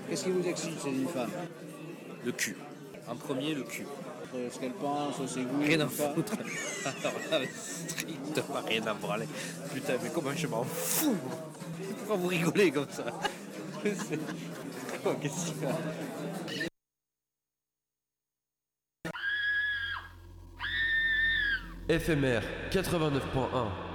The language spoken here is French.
Qu'est-ce qui vous excite chez une femme? Le cul. En premier, le cul. Ce qu'elle pense, ses goûts, Rien à tout ça. foutre. Alors là, mais strictement rien à branler. Putain, mais comment je m'en fous? Pourquoi vous rigolez comme ça? Qu'est-ce qu'il y a? FMR 89.1